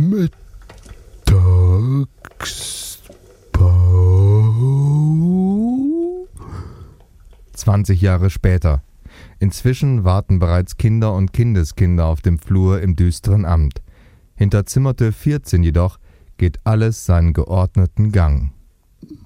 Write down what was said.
Mittagspau. 20 Jahre später. Inzwischen warten bereits Kinder und Kindeskinder auf dem Flur im düsteren Amt. Hinter Zimmertür 14 jedoch geht alles seinen geordneten Gang.